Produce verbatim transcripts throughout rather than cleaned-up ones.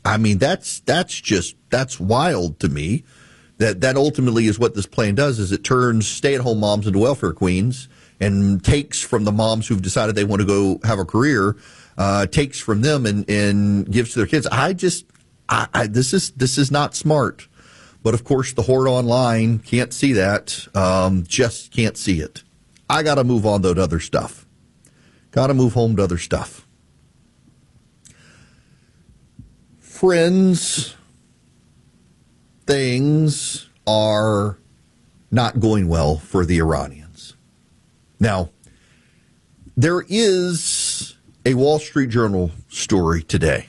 I mean, that's that's just that's wild to me. That that ultimately is what this plan does, is it turns stay-at-home moms into welfare queens and takes from the moms who've decided they want to go have a career, uh, takes from them and, and gives to their kids. I just, I, I, this is this is not smart. But, of course, the horde online can't see that, um, just can't see it. I got to move on, though, to other stuff. Got to move home to other stuff. Friends, things are not going well for the Iranians. Now, there is a Wall Street Journal story today.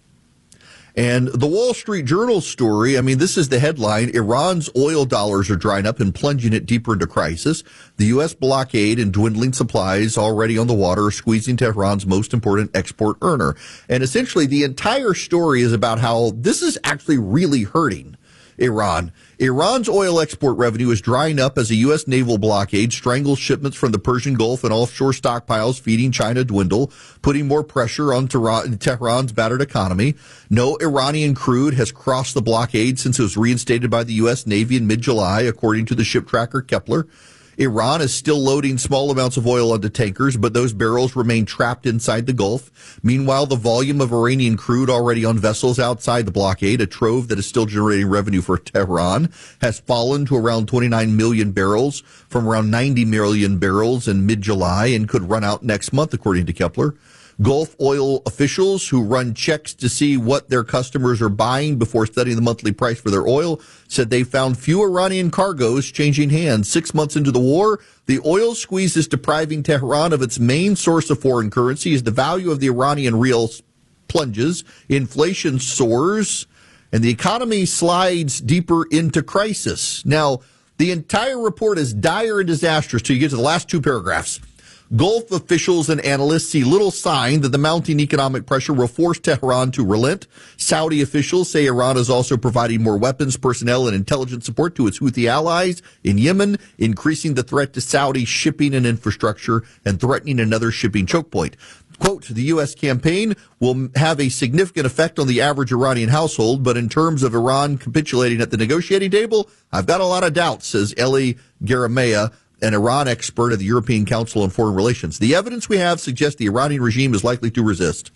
And the Wall Street Journal story, I mean, this is the headline: Iran's oil dollars are drying up and plunging it deeper into crisis. The U S blockade and dwindling supplies already on the water are squeezing Tehran's most important export earner. And essentially, the entire story is about how this is actually really hurting Iran. Iran's oil export revenue is drying up as a U S naval blockade strangles shipments from the Persian Gulf and offshore stockpiles feeding China dwindle, putting more pressure on Tehran's battered economy. No Iranian crude has crossed the blockade since it was reinstated by the U S Navy in mid-July, according to the ship tracker Kepler. Iran is still loading small amounts of oil onto tankers, but those barrels remain trapped inside the Gulf. Meanwhile, the volume of Iranian crude already on vessels outside the blockade, a trove that is still generating revenue for Tehran, has fallen to around twenty-nine million barrels from around ninety million barrels in mid-July and could run out next month, according to Kepler. Gulf oil officials who run checks to see what their customers are buying before studying the monthly price for their oil said they found few Iranian cargoes changing hands. Six months into the war, the oil squeeze is depriving Tehran of its main source of foreign currency as the value of the Iranian rial plunges, inflation soars, and the economy slides deeper into crisis. Now, the entire report is dire and disastrous till you get to the last two paragraphs. Gulf officials and analysts see little sign that the mounting economic pressure will force Tehran to relent. Saudi officials say Iran is also providing more weapons, personnel, and intelligence support to its Houthi allies in Yemen, increasing the threat to Saudi shipping and infrastructure and threatening another shipping choke point. Quote, the U S campaign will have a significant effect on the average Iranian household, but in terms of Iran capitulating at the negotiating table, I've got a lot of doubts, says Eli Garamea, an Iran expert at the European Council on Foreign Relations. The evidence we have suggests the Iranian regime is likely to resist.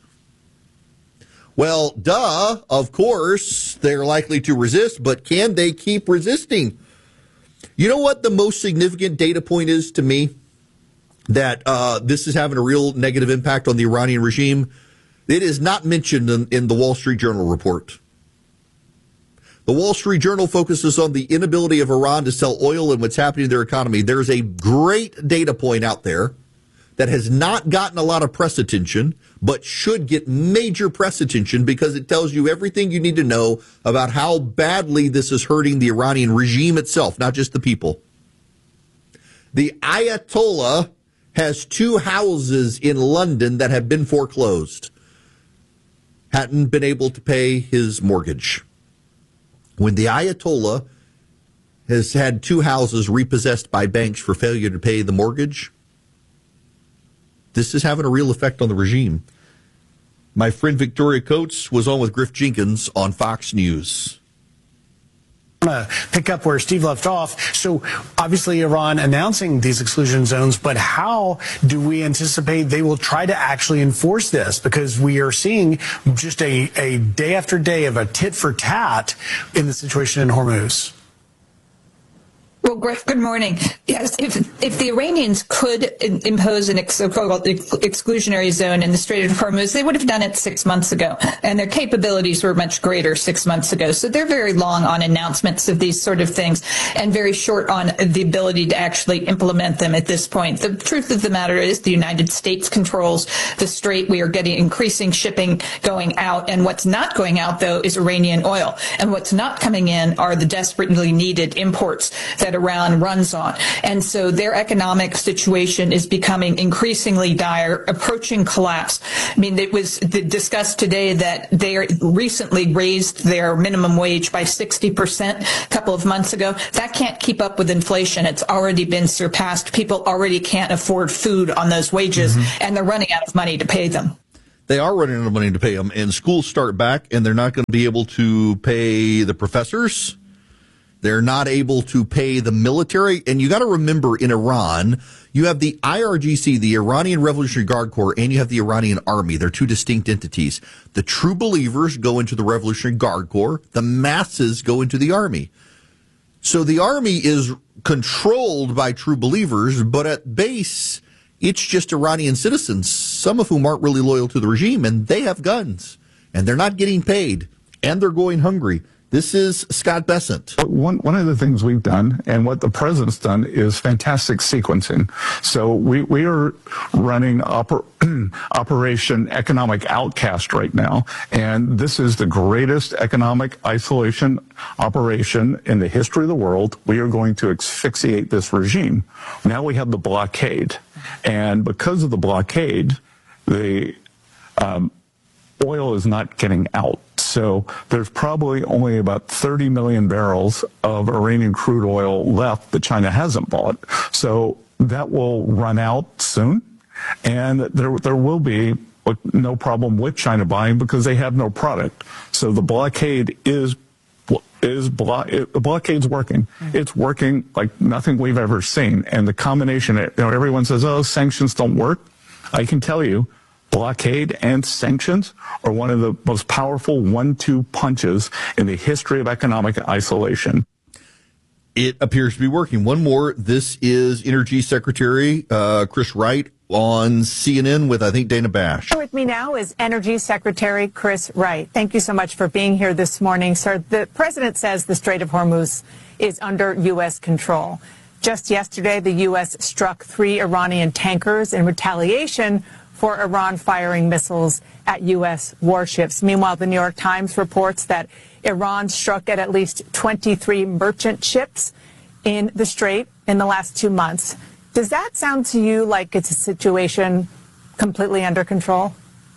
Well, duh, of course, they're likely to resist, but can they keep resisting? You know what the most significant data point is to me that uh, this is having a real negative impact on the Iranian regime? It is not mentioned in, in the Wall Street Journal report. The Wall Street Journal focuses on the inability of Iran to sell oil and what's happening in their economy. There's a great data point out there that has not gotten a lot of press attention, but should get major press attention because it tells you everything you need to know about how badly this is hurting the Iranian regime itself, not just the people. The Ayatollah has two houses in London that have been foreclosed. Hadn't been able to pay his mortgage. When the Ayatollah has had two houses repossessed by banks for failure to pay the mortgage, this is having a real effect on the regime. My friend Victoria Coates was on with Griff Jenkins on Fox News. I want to pick up where Steve left off. So obviously Iran announcing these exclusion zones, but how do we anticipate they will try to actually enforce this? Because we are seeing just a, a day after day of a tit for tat in the situation in Hormuz. Well, Griff, good morning. Yes, if if the Iranians could in, impose an ex, so-called exclusionary zone in the Strait of Hormuz, they would have done it six months ago, and their capabilities were much greater six months ago. So they're very long on announcements of these sort of things and very short on the ability to actually implement them at this point. The truth of the matter is the United States controls the strait. We are getting increasing shipping going out, and what's not going out, though, is Iranian oil. And what's not coming in are the desperately needed imports that Iran runs on. And so their economic situation is becoming increasingly dire, approaching collapse. I mean, it was discussed today that they recently raised their minimum wage by sixty percent a couple of months ago. That can't keep up with inflation. It's already been surpassed. People already can't afford food on those wages, mm-hmm. and they're running out of money to pay them. They are running out of money to pay them, and schools start back, and they're not going to be able to pay the professors. They're not able to pay the military. And you got to remember, in Iran, you have the I R G C, the Iranian Revolutionary Guard Corps, and you have the Iranian Army. They're two distinct entities. The true believers go into the Revolutionary Guard Corps. The masses go into the army. So the army is controlled by true believers, but at base, it's just Iranian citizens, some of whom aren't really loyal to the regime, and they have guns, and they're not getting paid, and they're going hungry. This is Scott Bessent. One, one of the things we've done, and what the president's done, is fantastic sequencing. So we, we are running oper, Operation Economic Outcast right now, and this is the greatest economic isolation operation in the history of the world. We are going to asphyxiate this regime. Now we have the blockade, and because of the blockade, the um, oil is not getting out. So there's probably only about thirty million barrels of Iranian crude oil left that China hasn't bought. So that will run out soon. And there, there will be no problem with China buying because they have no product. So the blockade is, is blo- it, the blockade's working. It's working like nothing we've ever seen. And the combination, you know, everyone says, oh, sanctions don't work. I can tell you, blockade and sanctions are one of the most powerful one two punches in the history of economic isolation. It appears to be working. One more. This is Energy Secretary uh, Chris Wright on C N N with, I think, Dana Bash. With me now is Energy Secretary Chris Wright. Thank you so much for being here this morning, sir. The president says the Strait of Hormuz is under U S control. Just yesterday, the U S struck three Iranian tankers in retaliation for Iran firing missiles at U S warships. Meanwhile, the New York Times reports that Iran struck at at least twenty-three merchant ships in the Strait in the last two months. Does that sound to you like it's a situation completely under control?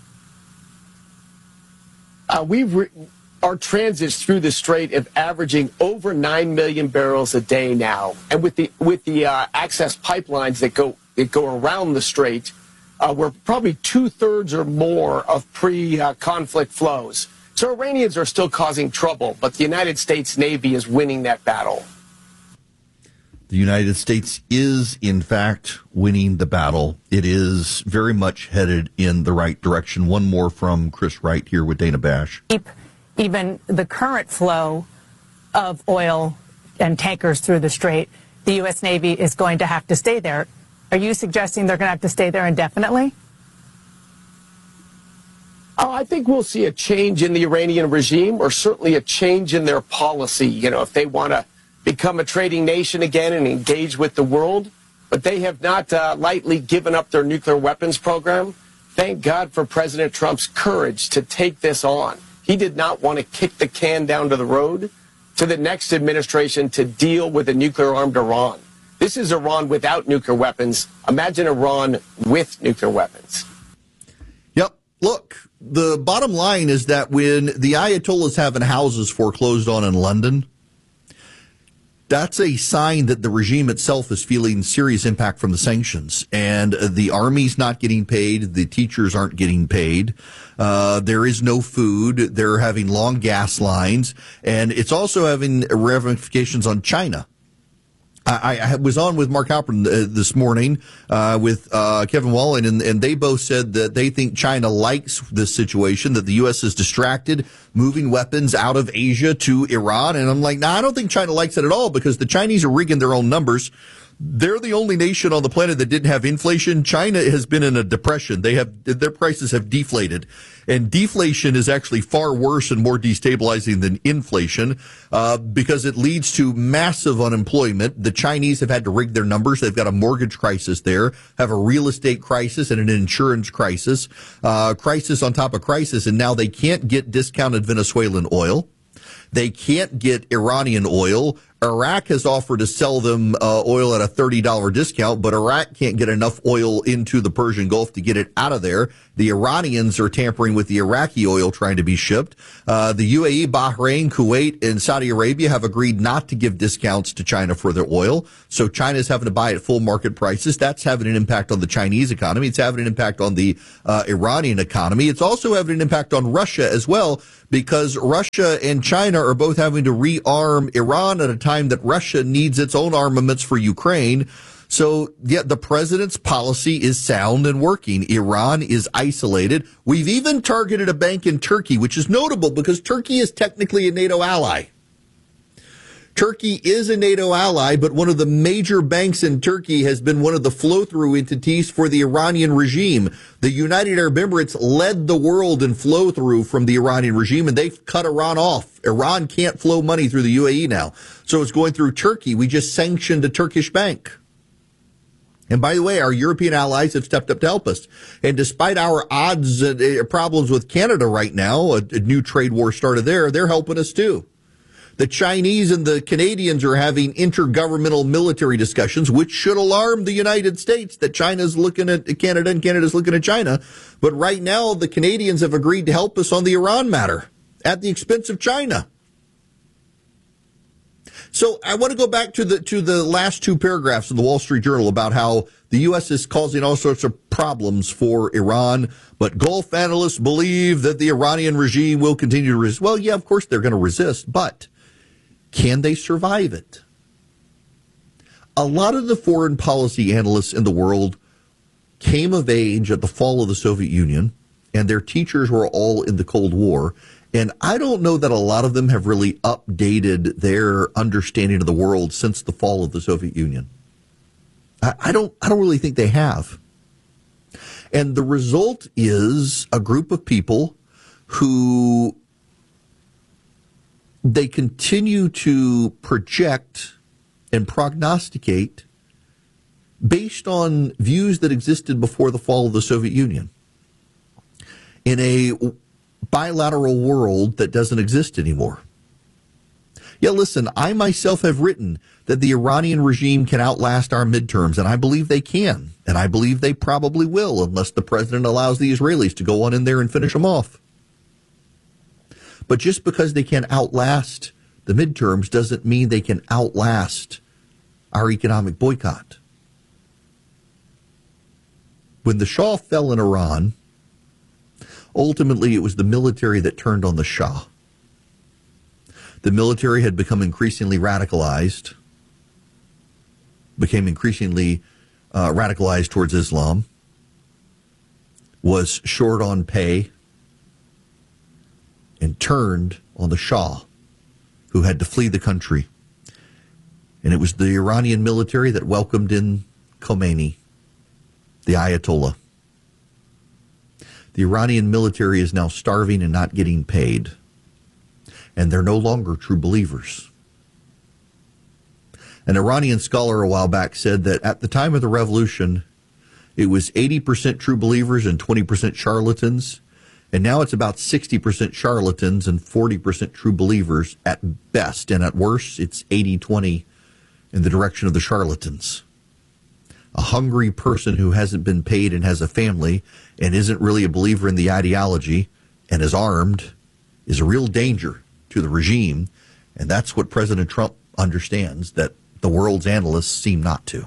Uh, we've re- our transits through the Strait of averaging over nine million barrels a day now, and with the with the uh, access pipelines that go that go around the Strait, Uh, we're probably two-thirds or more of pre-conflict flows. So Iranians are still causing trouble, but the United States Navy is winning that battle. The United States is, in fact, winning the battle. It is very much headed in the right direction. One more from Chris Wright here with Dana Bash. Keep even the current flow of oil and tankers through the Strait, the U S Navy is going to have to stay there. Are you suggesting they're going to have to stay there indefinitely? Oh, I think we'll see a change in the Iranian regime, or certainly a change in their policy. You know, if they want to become a trading nation again and engage with the world, but they have not uh, lightly given up their nuclear weapons program. Thank God for President Trump's courage to take this on. He did not want to kick the can down to the road to the next administration to deal with a nuclear-armed Iran. This is Iran without nuclear weapons. Imagine Iran with nuclear weapons. Yep. Look, the bottom line is that when the Ayatollahs having houses foreclosed on in London, that's a sign that the regime itself is feeling serious impact from the sanctions. And the army's not getting paid. The teachers aren't getting paid. Uh, there is no food. They're having long gas lines. And it's also having ramifications on China. I, I was on with Mark Halpern uh, this morning uh, with uh, Kevin Wallen, and, and they both said that they think China likes this situation, that the U S is distracted, moving weapons out of Asia to Iran. And I'm like, no, nah, I don't think China likes it at all, because the Chinese are rigging their own numbers. They're the only nation on the planet that didn't have inflation. China has been in a depression. They have, their prices have deflated. And deflation is actually far worse and more destabilizing than inflation, uh, because it leads to massive unemployment. The Chinese have had to rig their numbers. They've got a mortgage crisis there, have a real estate crisis and an insurance crisis, uh, crisis on top of crisis. And now they can't get discounted Venezuelan oil. They can't get Iranian oil. Iraq has offered to sell them uh, oil at a thirty dollars discount, but Iraq can't get enough oil into the Persian Gulf to get it out of there. The Iranians are tampering with the Iraqi oil trying to be shipped. Uh, the U A E, Bahrain, Kuwait, and Saudi Arabia have agreed not to give discounts to China for their oil. So China's having to buy at full market prices. That's having an impact on the Chinese economy. It's having an impact on the uh, Iranian economy. It's also having an impact on Russia as well, because Russia and China are both having to rearm Iran at a time that Russia needs its own armaments for Ukraine. So, yeah, the president's policy is sound and working. Iran is isolated. We've even targeted a bank in Turkey, which is notable because Turkey is technically a NATO ally. Turkey is a NATO ally, but one of the major banks in Turkey has been one of the flow-through entities for the Iranian regime. The United Arab Emirates led the world in flow-through from the Iranian regime, and they've cut Iran off. Iran can't flow money through the U A E now. So it's going through Turkey. We just sanctioned a Turkish bank. And by the way, our European allies have stepped up to help us. And despite our odds and uh, problems with Canada right now, a, a new trade war started there, they're helping us too. The Chinese and the Canadians are having intergovernmental military discussions, which should alarm the United States that China's looking at Canada and Canada's looking at China. But right now, the Canadians have agreed to help us on the Iran matter at the expense of China. So I want to go back to the to the last two paragraphs in the Wall Street Journal about how the U S is causing all sorts of problems for Iran, but Gulf analysts believe that the Iranian regime will continue to resist. Well, yeah, of course they're going to resist, but can they survive it? A lot of the foreign policy analysts in the world came of age at the fall of the Soviet Union, and their teachers were all in the Cold War. And I don't know that a lot of them have really updated their understanding of the world since the fall of the Soviet Union. I, I don't, I don't really think they have. And the result is a group of people who they continue to project and prognosticate based on views that existed before the fall of the Soviet Union in a bilateral world that doesn't exist anymore. Yeah, listen, I myself have written that the Iranian regime can outlast our midterms, and I believe they can, and I believe they probably will, unless the president allows the Israelis to go on in there and finish them off. But just because they can outlast the midterms doesn't mean they can outlast our economic boycott. When the Shah fell in Iran, ultimately, it was the military that turned on the Shah. The military had become increasingly radicalized, became increasingly uh, radicalized towards Islam, was short on pay, and turned on the Shah, who had to flee the country. And it was the Iranian military that welcomed in Khomeini, the Ayatollah. The Iranian military is now starving and not getting paid. And they're no longer true believers. An Iranian scholar a while back said that at the time of the revolution, it was eighty percent true believers and twenty percent charlatans. And now it's about sixty percent charlatans and forty percent true believers at best. And at worst, it's eighty twenty in the direction of the charlatans. A hungry person who hasn't been paid and has a family and isn't really a believer in the ideology and is armed is a real danger to the regime. And that's what President Trump understands, that the world's analysts seem not to.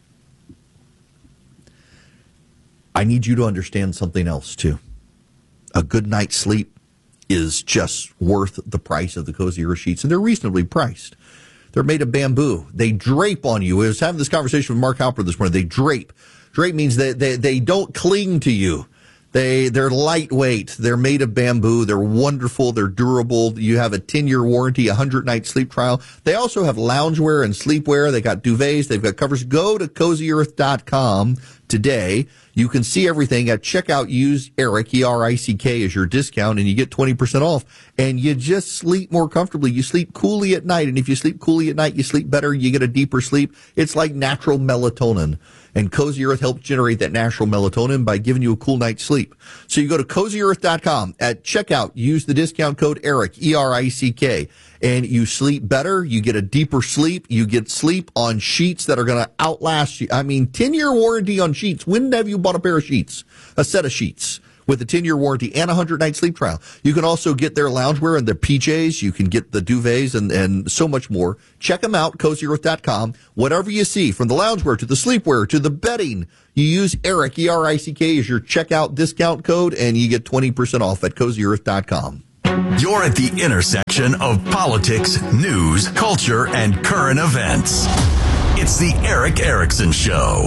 I need you to understand something else, too. A good night's sleep is just worth the price of the Cozy Earth sheets, and they're reasonably priced. They're made of bamboo. They drape on you. I was having this conversation with Mark Halper this morning. They drape. Drape means that they, they don't cling to you. They, they're lightweight. They're made of bamboo. They're wonderful. They're durable. You have a ten-year warranty, a hundred-night sleep trial. They also have loungewear and sleepwear. They got duvets. They've got covers. Go to cozy earth dot com. today. You can see everything at checkout. Use Eric, E R I C K, as your discount, and you get twenty percent off. And you just sleep more comfortably. You sleep coolly at night. And if you sleep coolly at night, you sleep better. You get a deeper sleep. It's like natural melatonin. And Cozy Earth helps generate that natural melatonin by giving you a cool night's sleep. So you go to cozy earth dot com. At checkout, use the discount code ERIC, E R I C K, and you sleep better. You get a deeper sleep. You get sleep on sheets that are going to outlast you. I mean, ten-year warranty on sheets. When have you bought a pair of sheets? A set of sheets with a ten-year warranty and a one hundred night sleep trial. You can also get their loungewear and their P Js. You can get the duvets and, and so much more. Check them out, cozy earth dot com. Whatever you see, from the loungewear to the sleepwear to the bedding, you use ERIC, E R I C K, as your checkout discount code, and you get twenty percent off at cozy earth dot com. You're at the intersection of politics, news, culture, and current events. It's the Erick Erickson Show.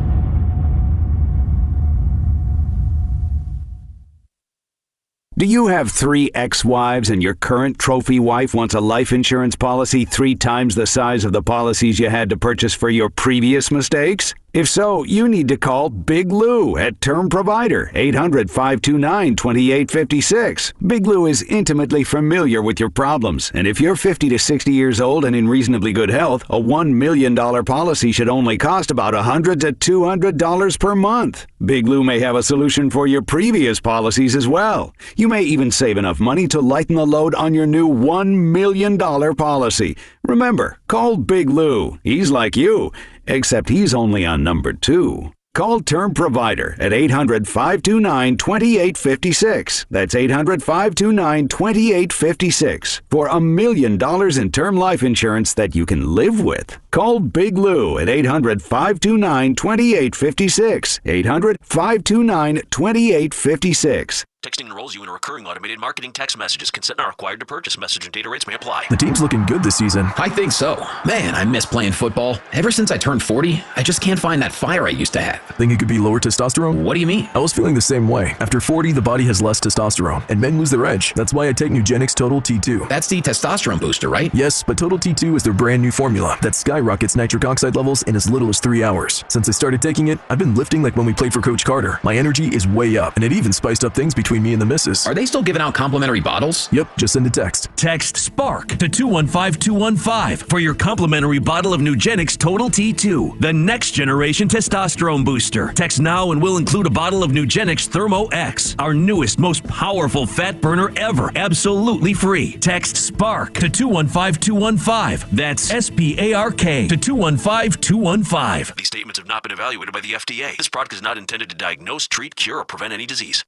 Do you have three ex-wives and your current trophy wife wants a life insurance policy three times the size of the policies you had to purchase for your previous mistakes? If so, you need to call Big Lou at Term Provider, eight hundred, five two nine, two eight five six. Big Lou is intimately familiar with your problems, and if you're fifty to sixty years old and in reasonably good health, a one million dollars policy should only cost about one hundred to two hundred dollars per month. Big Lou may have a solution for your previous policies as well. You may even save enough money to lighten the load on your new one million dollars policy. Remember, call Big Lou. He's like you, except he's only on number two. Call Term Provider at eight hundred, five two nine, two eight five six. That's eight hundred, five two nine, two eight five six for a million dollars in term life insurance that you can live with. Call Big Lou at eight hundred, five two nine, two eight five six. eight hundred, five two nine, two eight five six. Texting enrolls you in a recurring automated marketing text messages. Consent not required to purchase. Message and data rates may apply. The team's looking good this season. I think so. Man, I miss playing football. Ever since I turned forty, I just can't find that fire I used to have. Think it could be lower testosterone? What do you mean? I was feeling the same way. After forty, the body has less testosterone, and men lose their edge. That's why I take Nugenix Total T two. That's the testosterone booster, right? Yes, but Total T two is their brand new formula that skyrockets nitric oxide levels in as little as three hours. Since I started taking it, I've been lifting like when we played for Coach Carter. My energy is way up, and it even spiced up things between me and the missus. Are they still giving out complimentary bottles? Yep, just send a text. Text SPARK to two one five two one five for your complimentary bottle of Nugenix Total T two, the next generation testosterone booster. Text now and we'll include a bottle of Nugenix Thermo X, our newest, most powerful fat burner ever, absolutely free. Text SPARK to two one five two one five. That's S P A R K to two one five two one five. These statements have not been evaluated by the F D A. This product is not intended to diagnose, treat, cure, or prevent any disease.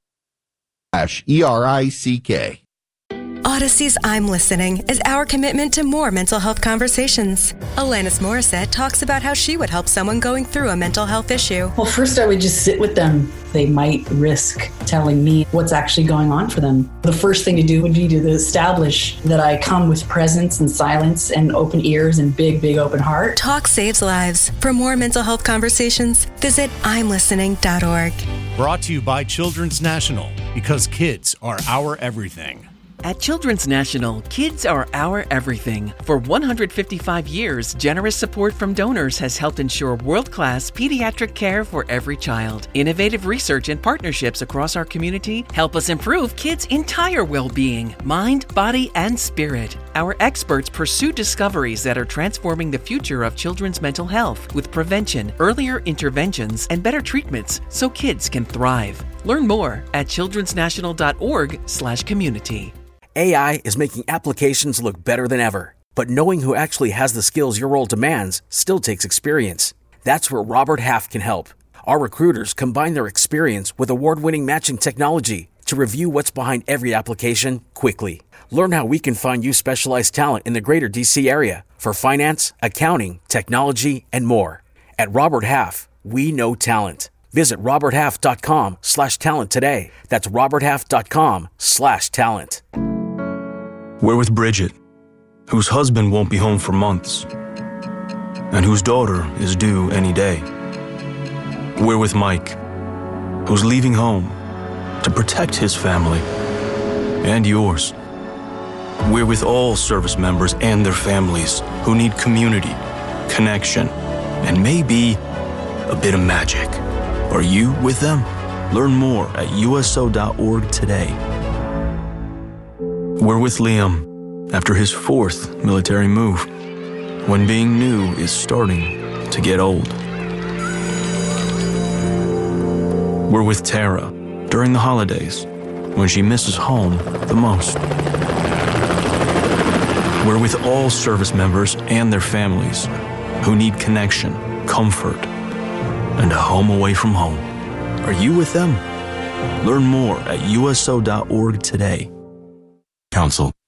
E R I C K. Odyssey's I'm Listening is our commitment to more mental health conversations. Alanis Morissette talks about how she would help someone going through a mental health issue. Well, first I would just sit with them. They might risk telling me what's actually going on for them. The first thing to do would be to establish that I come with presence and silence and open ears and big, big open heart. Talk saves lives. For more mental health conversations, visit I'm listening dot org. Brought to you by Children's National, because kids are our everything. At Children's National, kids are our everything. For one hundred fifty-five years, generous support from donors has helped ensure world-class pediatric care for every child. Innovative research and partnerships across our community help us improve kids' entire well-being, mind, body, and spirit. Our experts pursue discoveries that are transforming the future of children's mental health with prevention, earlier interventions, and better treatments so kids can thrive. Learn more at childrens national dot org slash community. A I is making applications look better than ever, but knowing who actually has the skills your role demands still takes experience. That's where Robert Half can help. Our recruiters combine their experience with award-winning matching technology to review what's behind every application quickly. Learn how we can find you specialized talent in the greater D C area for finance, accounting, technology, and more. At Robert Half, we know talent. Visit robert half dot com slash talent today. That's robert half dot com slash talent. We're with Bridget, whose husband won't be home for months, and whose daughter is due any day. We're with Mike, who's leaving home to protect his family and yours. We're with all service members and their families who need community, connection, and maybe a bit of magic. Are you with them? Learn more at U S O dot org today. We're with Liam after his fourth military move, when being new is starting to get old. We're with Tara during the holidays, when she misses home the most. We're with all service members and their families who need connection, comfort, and a home away from home. Are you with them? Learn more at U S O dot org today. Council.